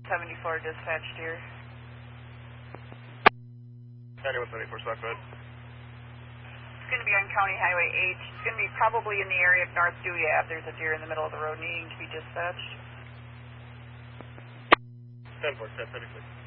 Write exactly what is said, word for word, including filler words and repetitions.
seventy-four dispatch deer. ninety-one seventy-four, Stock Road. It's going to be on County Highway eight. It's going to be probably in the area of North Dewey Ave. There's a deer in the middle of the road needing to be dispatched. ten four, ten seventy-six.